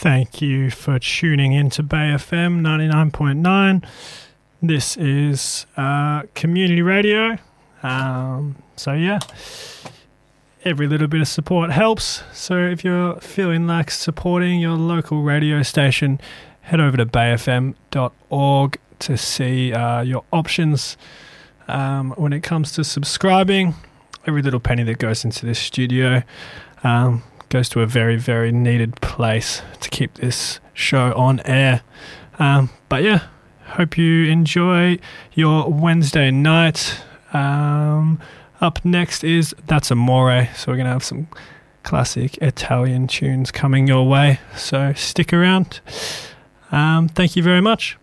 Thank you for tuning in to Bay FM 99.9. This is community radio. So yeah, every little bit of support helps. So if you're feeling like supporting your local radio station, head over to bayfm.org to see your options when it comes to subscribing. Every little penny that goes into this studio goes to a very, very needed place to keep this show on air. But yeah, hope you enjoy your Wednesday night. Up next is That's Amore. So we're going to have some classic Italian tunes coming your way. So stick around. Thank you very much.